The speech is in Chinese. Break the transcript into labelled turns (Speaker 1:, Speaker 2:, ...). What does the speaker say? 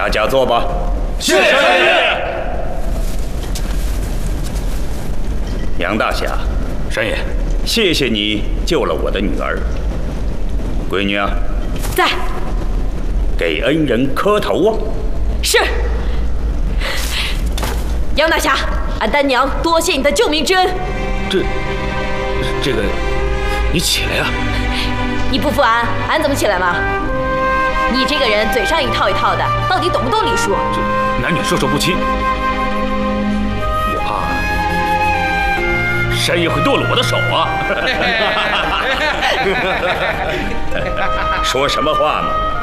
Speaker 1: 大家坐吧。
Speaker 2: 是山爷。
Speaker 1: 杨大侠，
Speaker 2: 山爷，
Speaker 1: 谢谢你救了我的女儿。闺女啊，
Speaker 3: 在。
Speaker 1: 给恩人磕头啊！
Speaker 3: 是。杨大侠，俺丹娘多谢你的救命之恩。
Speaker 2: 这个，你起来呀！
Speaker 3: 你不服俺，俺怎么起来嘛？你这个人嘴上一套一套的，到底懂不懂礼数？
Speaker 2: 这男女授受不亲，我怕山爷会剁了我的手啊！
Speaker 1: 说什么话呢？